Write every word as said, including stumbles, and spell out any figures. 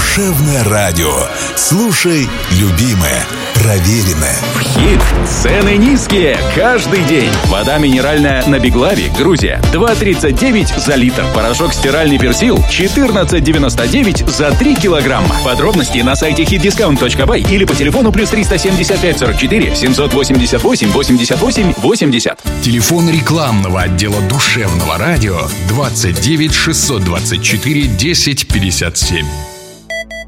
Душевное радио. Слушай, любимое, проверенное. Хит. Цены низкие каждый день. Вода минеральная на Беглаве, Грузия, два тридцать девять за литр. Порошок стиральный Персил, четырнадцать девяносто девять за три килограмма. Подробности на сайте хит дискаунт точка бай или по телефону плюс триста семьдесят пять сорок четыре семьсот восемьдесят восемь восемьдесят восемь восемьдесят. Телефон рекламного отдела Душевного радио двадцать девять шестьсот двадцать четыре десять пятьдесят семь.